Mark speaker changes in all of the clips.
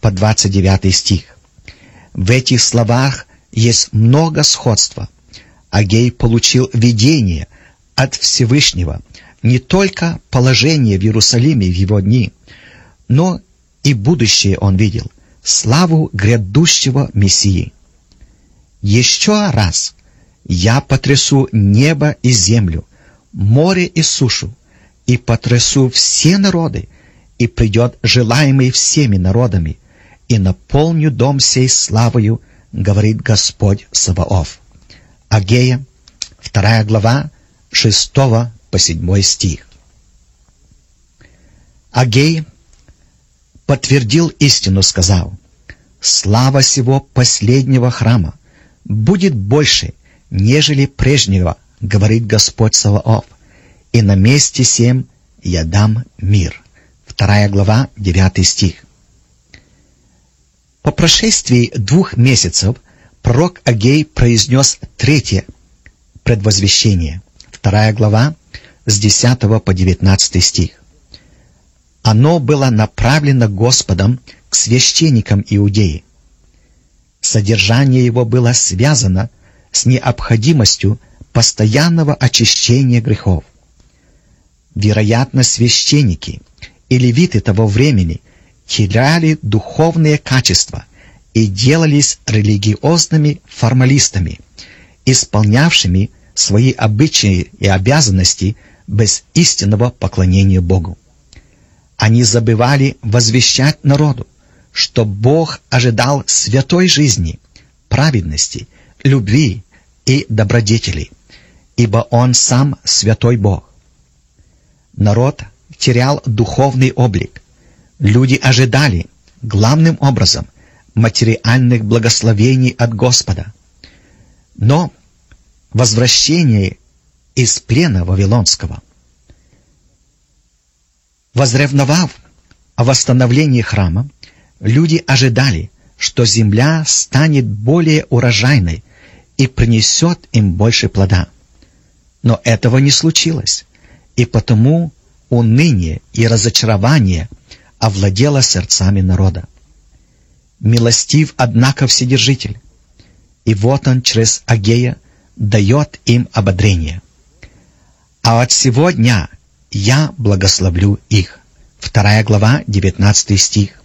Speaker 1: по 29 стих. В этих словах есть много сходства. Агей получил видение от Всевышнего, не только положение в Иерусалиме в его дни, но и будущее он видел, славу грядущего Мессии. «Еще раз я потрясу небо и землю, море и сушу, и потрясу все народы, и придет желаемый всеми народами, и наполню дом сей славою, говорит Господь Саваоф». Агея, 2 глава, 6 по 7 стих. Агей подтвердил истину, сказал: «Слава сего последнего храма будет больше, нежели прежнего, говорит Господь Саваоф, и на месте сем я дам мир». 2 глава, 9 стих. По прошествии 2 месяцев пророк Агей произнес 3 предвозвещение. 2 глава, с 10 по 19 стих. Оно было направлено Господом к священникам Иудеи. Содержание его было связано с необходимостью постоянного очищения грехов. Вероятно, священники и левиты того времени теряли духовные качества и делались религиозными формалистами, исполнявшими свои обычаи и обязанности без истинного поклонения Богу. Они забывали возвещать народу, что Бог ожидал святой жизни, праведности, любви и добродетели, ибо Он сам святой Бог. Народ терял духовный облик. Люди ожидали, главным образом, материальных благословений от Господа. Но возвращение из плена Вавилонского, возревновав о восстановлении храма, люди ожидали, что земля станет более урожайной и принесет им больше плода. Но этого не случилось, и потому уныние и разочарование овладело сердцами народа. Милостив, однако, Вседержитель, и вот Он через Агея дает им ободрение. «А от сего дня я благословлю их». 2 глава, 19 стих.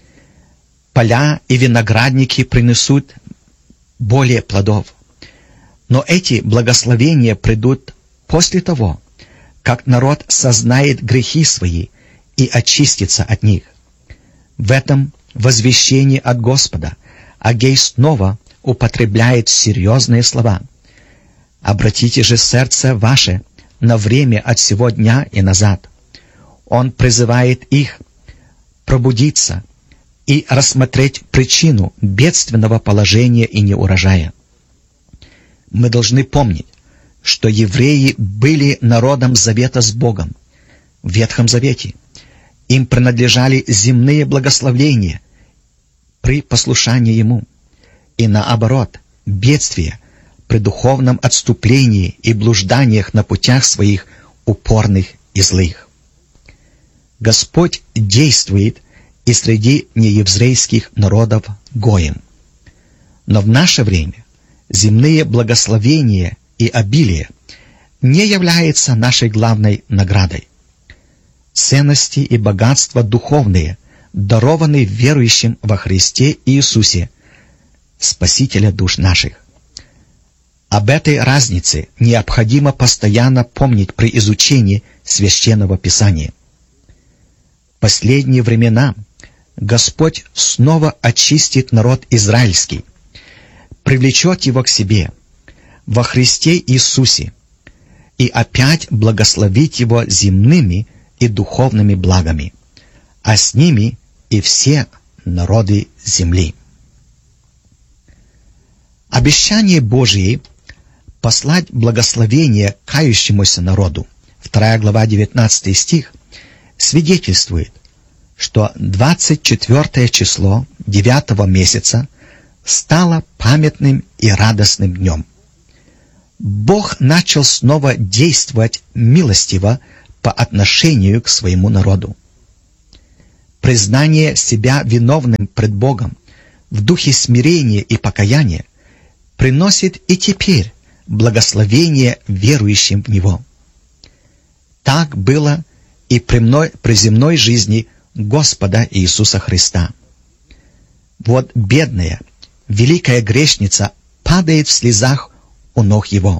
Speaker 1: Поля и виноградники принесут более плодов. Но эти благословения придут после того, как народ сознает грехи свои и очистится от них. В этом возвещении от Господа Агей снова употребляет серьезные слова. «Обратите же сердце ваше на время от сего дня и назад». Он призывает их пробудиться и рассмотреть причину бедственного положения и неурожая. Мы должны помнить, что евреи были народом завета с Богом. В Ветхом Завете им принадлежали земные благословения при послушании Ему, и наоборот, бедствия при духовном отступлении и блужданиях на путях своих упорных и злых. Господь действует и среди нееврейских народов гоем. Но в наше время земные благословения и обилие не являются нашей главной наградой. Ценности и богатства духовные дарованы верующим во Христе Иисусе, Спасителя душ наших. Об этой разнице необходимо постоянно помнить при изучении Священного Писания. В последние времена Господь снова очистит народ израильский, привлечет его к себе во Христе Иисусе и опять благословит его земными и духовными благами, а с ними и все народы земли. Обещание Божие послать благословение кающемуся народу, 2 глава 19 стих, свидетельствует, что 24 число 9 месяца стало памятным и радостным днем. Бог начал снова действовать милостиво по отношению к своему народу. признание себя виновным пред Богом в духе смирения и покаяния приносит и теперь благословение верующим в Него. Так было и при земной жизни Господа Иисуса Христа. Вот бедная, великая грешница падает в слезах у ног Его.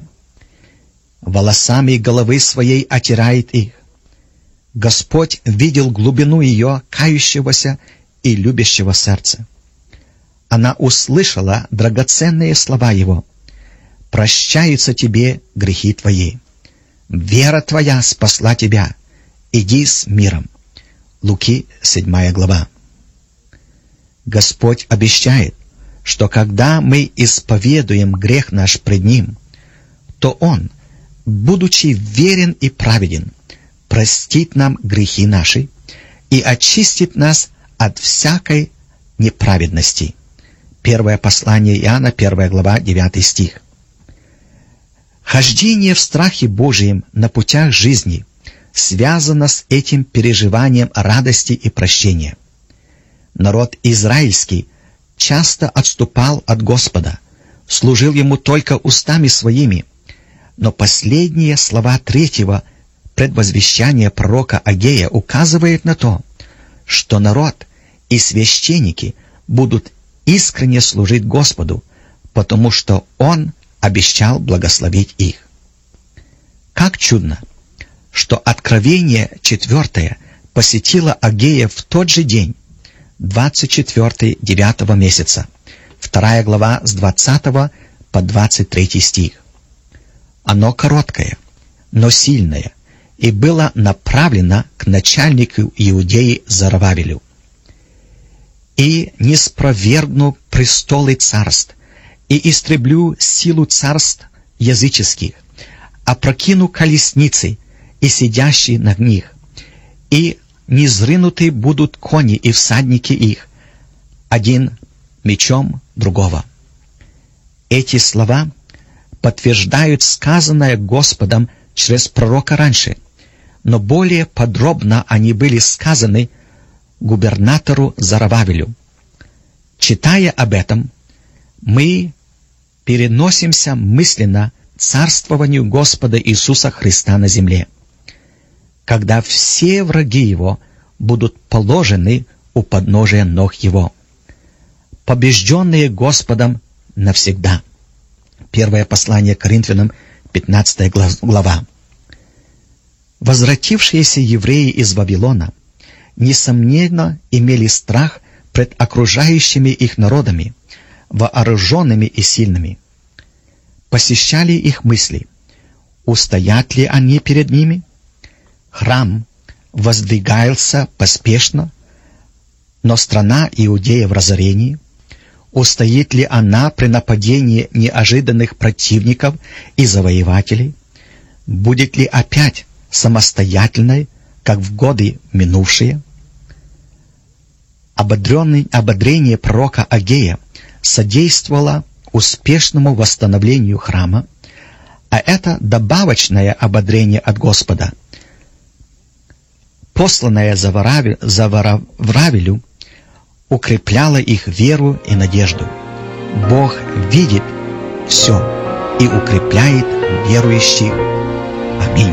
Speaker 1: Волосами головы своей отирает их. Господь видел глубину ее кающегося и любящего сердца. Она услышала драгоценные слова Его: «Прощаются тебе грехи твои. Вера твоя спасла тебя. Иди с миром». Луки, 7 глава. Господь обещает, что когда мы исповедуем грех наш пред Ним, то Он, будучи верен и праведен, простит нам грехи наши и очистит нас от всякой неправедности. Первое послание Иоанна, 1 глава, 9 стих. Хождение в страхе Божием на путях жизни связано с этим переживанием радости и прощения. Народ израильский часто отступал от Господа, служил Ему только устами своими, но последние слова 3-го предвозвещания пророка Агея указывают на то, что народ и священники будут искренне служить Господу, потому что Он обещал благословить их. Как чудно, что Откровение 4 посетило Агея в тот же день, 24-й 9-го месяца, 2 глава с 20 по 23 стих. Оно короткое, но сильное, и было направлено к начальнику Иудеи Зоровавелю. «И не спровергну престолы царств, и истреблю силу царств языческих, опрокину колесницы и сидящие на них, и низрынуты будут кони и всадники их, один мечом другого». Эти слова подтверждают сказанное Господом через пророка раньше, но более подробно они были сказаны губернатору Зоровавелю. Читая об этом, мы переносимся мысленно к царствованию Господа Иисуса Христа на земле, когда все враги Его будут положены у подножия ног Его, побежденные Господом навсегда. Первое послание к Коринфянам, 15 глава. Возвратившиеся евреи из Вавилона, несомненно, имели страх пред окружающими их народами, вооруженными и сильными. Посещали их мысли: устоят ли они перед ними? Храм воздвигался поспешно, но страна Иудея в разорении. Устоит ли она при нападении неожиданных противников и завоевателей? Будет ли опять самостоятельной, как в годы минувшие? Ободрение пророка Агея содействовало успешному восстановлению храма, а это добавочное ободрение от Господа, посланное Зоровавелю, укрепляло их веру и надежду. Бог видит все и укрепляет верующих. Аминь.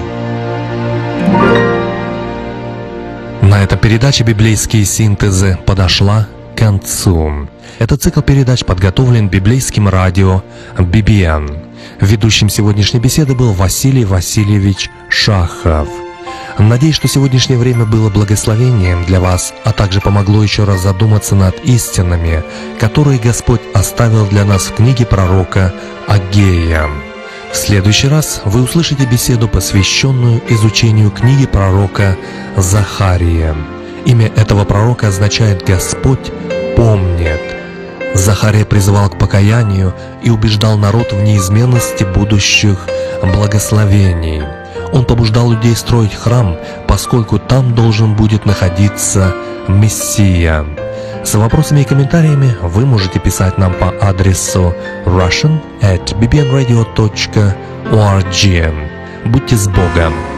Speaker 2: На этом передача «Библейские синтезы» подошла к концу. Этот цикл передач подготовлен библейским радио BBN. Ведущим сегодняшней беседы был Василий Васильевич Шахов. Надеюсь, что сегодняшнее время было благословением для вас, а также помогло еще раз задуматься над истинами, которые Господь оставил для нас в книге пророка Агея. В следующий раз вы услышите беседу, посвященную изучению книги пророка Захария. Имя этого пророка означает «Господь помнит». Захария призывал к покаянию и убеждал народ в неизменности будущих благословений. Он побуждал людей строить храм, поскольку там должен будет находиться Мессия. С вопросами и комментариями вы можете писать нам по адресу russian@bbnradio.org. Будьте с Богом!